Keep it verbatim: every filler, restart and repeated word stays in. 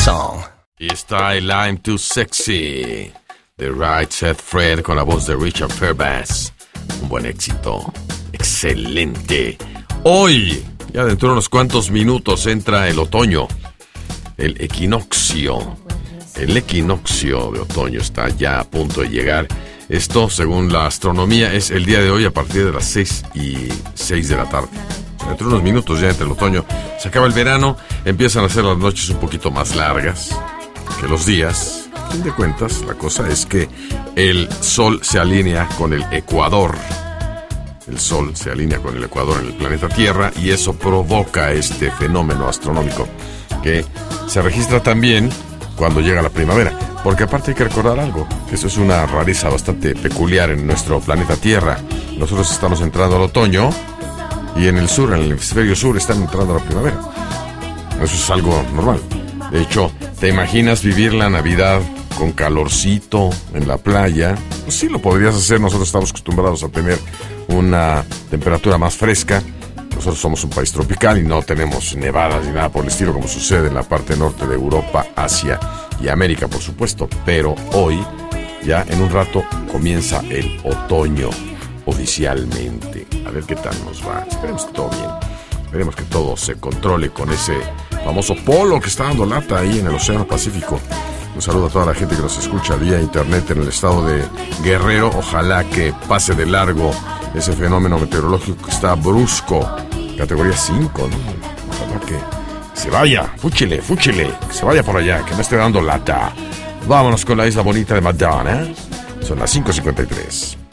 song. Y está el I'm Too Sexy de Right Said Fred con la voz de Richard Fairbass. Un buen éxito. Excelente. Hoy, ya dentro de unos cuantos minutos, entra el otoño. El equinoccio. El equinoccio de otoño está ya a punto de llegar. Esto, según la astronomía, es el día de hoy a partir de las seis y seis de la tarde. Dentro de unos minutos ya entre el otoño se acaba el verano, empiezan a ser las noches un poquito más largas que los días. A fin de cuentas, la cosa es que el sol se alinea con el ecuador. El sol se alinea con el ecuador en el planeta Tierra y eso provoca este fenómeno astronómico que se registra también cuando llega la primavera. Porque aparte hay que recordar algo, que eso es una rareza bastante peculiar en nuestro planeta Tierra. Nosotros estamos entrando al otoño y en el sur, en el hemisferio sur, están entrando a la primavera. Eso es algo normal. De hecho, ¿te imaginas vivir la Navidad con calorcito en la playa? Pues sí, lo podrías hacer. Nosotros estamos acostumbrados a tener una temperatura más fresca. Nosotros somos un país tropical y no tenemos nevadas ni nada por el estilo como sucede en la parte norte de Europa, Asia y América, por supuesto. Pero hoy, ya en un rato, comienza el otoño oficialmente. A ver qué tal nos va. Esperemos que todo bien. Esperemos que todo se controle con ese famoso polo que está dando lata ahí en el Océano Pacífico. Un saludo a toda la gente que nos escucha vía internet en el estado de Guerrero. Ojalá que pase de largo ese fenómeno meteorológico que está brusco. Categoría cinco, ¿no? Ojalá que se vaya, fúchile, fúchile, que se vaya por allá, que me esté dando lata. Vámonos con la isla bonita de Madonna. Son las cinco cincuenta y tres.